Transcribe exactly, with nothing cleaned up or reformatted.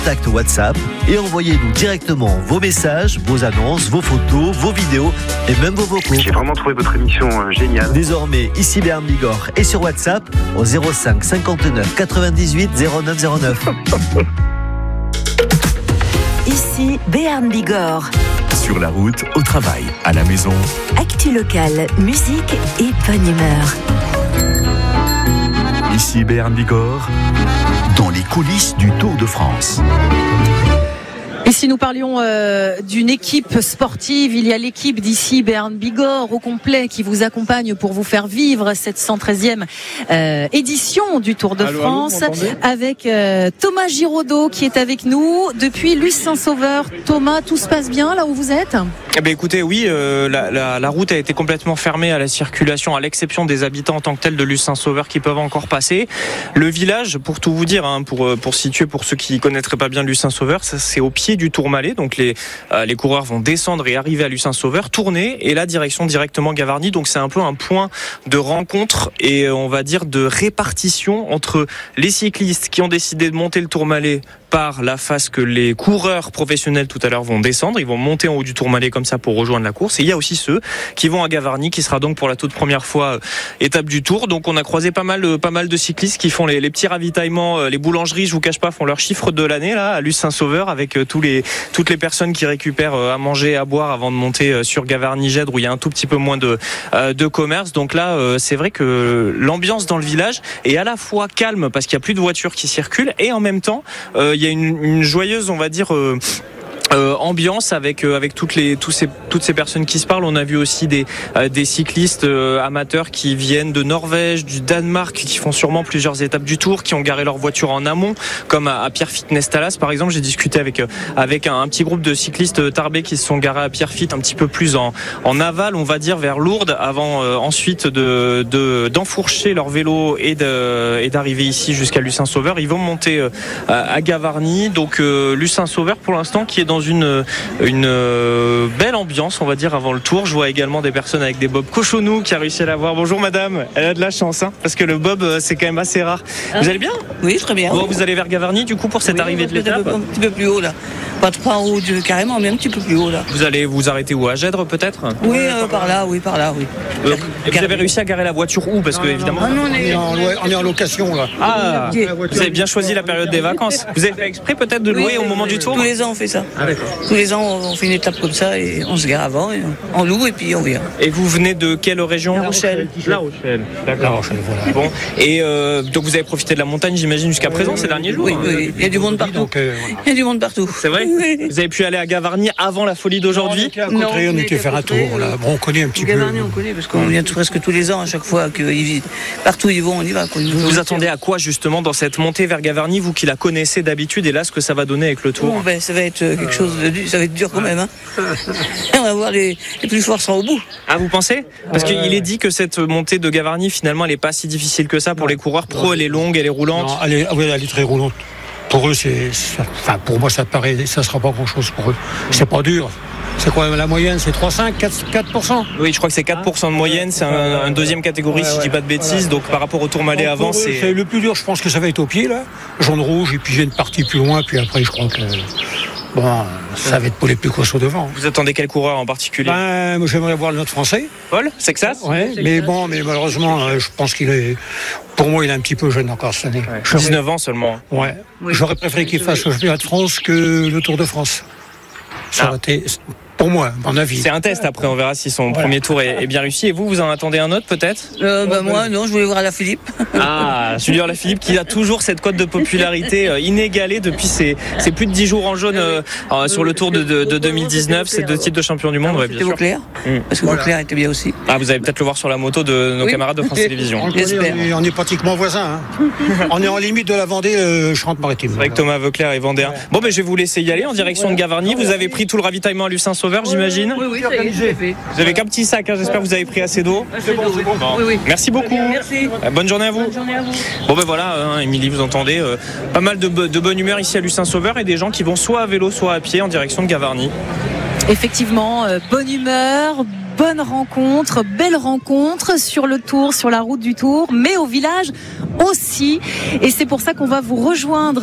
contact WhatsApp et envoyez-nous directement vos messages, vos annonces, vos photos, vos vidéos et même vos vocaux. J'ai vraiment trouvé votre émission euh, géniale. Désormais, ici Béarn Bigorre et sur WhatsApp au zéro cinq cinquante-neuf quatre-vingt-dix-huit zéro neuf zéro neuf. Ici Béarn Bigorre. Sur la route, au travail, à la maison. Actu locale, musique et bonne humeur. Ici Béarn Bigorre, dans les coulisses du Tour de France. Et si nous parlions euh, d'une équipe sportive, il y a l'équipe d'ici Béarn Bigorre au complet qui vous accompagne pour vous faire vivre cette cent treizième euh, édition du Tour de allô, France allô, avec euh, Thomas Giraudot qui est avec nous depuis Luz-Saint-Sauveur. Thomas, tout se passe bien là où vous êtes ? Eh bien, écoutez, oui, euh, la, la, la route a été complètement fermée à la circulation, à l'exception des habitants en tant que tels de Luz-Saint-Sauveur qui peuvent encore passer. Le village, pour tout vous dire, hein, pour, pour situer pour ceux qui ne connaîtraient pas bien Luz-Saint-Sauveur, ça, c'est au pied du Tourmalet. Donc les, euh, les coureurs vont descendre et arriver à Luz-Saint-Sauveur, tourner et là direction directement Gavarnie. Donc c'est un peu un point de rencontre et on va dire de répartition entre les cyclistes qui ont décidé de monter le Tourmalet par la face que les coureurs professionnels tout à l'heure vont descendre. Ils vont monter en haut du Tourmalet comme ça pour rejoindre la course. Et il y a aussi ceux qui vont à Gavarnie, qui sera donc pour la toute première fois euh, étape du Tour. Donc on a croisé pas mal, euh, pas mal de cyclistes qui font les, les petits ravitaillements. Euh, les boulangeries, je vous cache pas, font leur chiffre de l'année là à Luz-Saint-Sauveur avec euh, tous les, toutes les personnes qui récupèrent euh, à manger, à boire avant de monter euh, sur Gavarnie-Gèdre où il y a un tout petit peu moins de, euh, de commerce. Donc là, euh, c'est vrai que l'ambiance dans le village est à la fois calme parce qu'il y a plus de voitures qui circulent et en même temps, euh, il y a une, une joyeuse, on va dire. Euh, Euh, ambiance avec euh, avec toutes les tous ces toutes ces personnes qui se parlent. On a vu aussi des euh, des cyclistes euh, amateurs qui viennent de Norvège, du Danemark, qui font sûrement plusieurs étapes du Tour, qui ont garé leur voiture en amont, comme à, à Pierrefitte Nestalas par exemple. J'ai discuté avec euh, avec un, un petit groupe de cyclistes tarbais qui se sont garés à Pierrefitte, un petit peu plus en en aval, on va dire vers Lourdes, avant euh, ensuite de de d'enfourcher leur vélo et de et d'arriver ici jusqu'à Luz-Saint-Sauveur. Ils vont monter euh, à Gavarnie. Donc euh, Luz-Saint-Sauveur pour l'instant qui est dans une une belle ambiance, on va dire, avant le Tour. Je vois également des personnes avec des bobs cochonou qui a réussi à l'avoir. Bonjour madame, elle a de la chance hein, parce que le bob c'est quand même assez rare. Vous allez bien ? Oui, très bien. Bon, vous allez vers Gavarnie du coup pour cette oui, arrivée de l'étape. Un petit peu plus haut là. Pas trop en haut de, carrément, mais un petit peu plus haut là. Vous allez vous arrêter où, à Gèdre peut-être ? Oui, euh, par là, oui, par là, oui. Euh, et vous avez réussi à garer la voiture où ? Parce que non, évidemment. Non, non, on, est... On, est en, on est en location là. Ah, vous avez bien choisi la période des vacances. Vous avez fait exprès peut-être de louer oui, au moment oui, du Tour ? Tous les ans on fait ça. Ah, d'accord. Tous les ans on fait une étape comme ça et on se gare avant, et on loue et puis on vient. Et vous venez de quelle région ? La Rochelle. La Rochelle. D'accord. La Rochelle, voilà. Bon. Et euh, donc vous avez profité de la montagne, j'imagine, jusqu'à présent, ces derniers jours ? Oui, oui. Il y a du monde partout. Donc, euh, Il y a du monde partout. C'est vrai ? Vous avez pu aller à Gavarnie avant la folie d'aujourd'hui ? Non, on était, on était faire un tour. Là. Bon, on connaît un petit peu. Gavarnie, on connaît parce qu'on vient presque tous les ans, à chaque fois qu'ils vivent. Partout ils vont, on y va. Quoi. Vous vous attendez à quoi justement dans cette montée vers Gavarnie, vous qui la connaissez d'habitude, et là ce que ça va donner avec le Tour ? Bon, ben, ça va être quelque chose de dur, ça va être dur quand même. Hein. On va voir les, les plus forts seront au bout. Ah, vous pensez ? Parce qu'il est dit que cette montée de Gavarnie, finalement, elle n'est pas si difficile que ça pour les coureurs pro. Elle est longue, elle est roulante. Non, elle est, oui, elle est très roulante. Pour eux, c'est, c'est, enfin, pour moi, ça paraît, ça sera pas grand-chose pour eux. C'est pas dur. C'est quoi la moyenne ? C'est trois virgule cinq, quatre pour cent ? Oui, je crois que c'est quatre pour cent de moyenne. C'est un, un deuxième catégorie, ouais, si je dis pas de bêtises. Voilà. Donc par rapport au Tourmalet avant, eux, c'est... c'est le plus dur. Je pense que ça va être au pied là, jaune rouge, et puis j'ai une partie plus loin, puis après, je crois que bon, ça va être pour les plus costauds devant. Vous attendez quel coureur en particulier ? Ben, moi, j'aimerais voir le notre français. Paul Sexas ? Ouais, mais bon, mais malheureusement, je pense qu'il est. Pour moi, il est un petit peu jeune encore cette année. Ouais. dix-neuf ans seulement. Ouais. Oui. J'aurais préféré qu'il fasse le championnat de France que le Tour de France. Ça ah. aurait été. Pour moi, à mon avis. C'est un test, après on verra si son voilà. premier tour est, est bien réussi. Et vous, vous en attendez un autre peut-être ? euh, bah, Moi, non, je voulais voir Alaphilippe. Ah, Julien Alaphilippe qui a toujours cette cote de popularité euh, inégalée depuis ses, ses plus de dix jours en jaune euh, euh, sur le Tour de, de, de deux mille dix-neuf, ces deux titres de champion du monde. Ah, ouais, bien sûr. Vauclair, mmh. Parce que Vauclair était bien aussi. Ah, vous allez peut-être le voir sur la moto de nos oui. camarades de France Télévisions. On, connaît, on, est, on est pratiquement voisins. Hein. On est en limite de la Vendée, euh, Charente-Maritime. Avec Thomas Vauclair et Vendéen. Ouais. Bon, ben je vais vous laisser y aller en direction de Gavarnie. Vous avez pris tout le ravitaillement à Luz-Saint-Sauveur, j'imagine ? Oui, oui, ça y est, j'ai fait. Vous avez qu'un petit sac, hein, j'espère que vous avez pris assez d'eau. C'est bon, c'est bon. Bon. Oui, oui. Merci beaucoup. Merci. Bonne journée à vous. Bonne journée à vous. Bon ben voilà, hein, Émilie, vous entendez, euh, pas mal de, de bonne humeur ici à Luz-Saint-Sauveur et des gens qui vont soit à vélo, soit à pied en direction de Gavarnie. Effectivement, euh, bonne humeur, bonne rencontre, belle rencontre sur le Tour, sur la route du Tour, mais au village aussi. Et c'est pour ça qu'on va vous rejoindre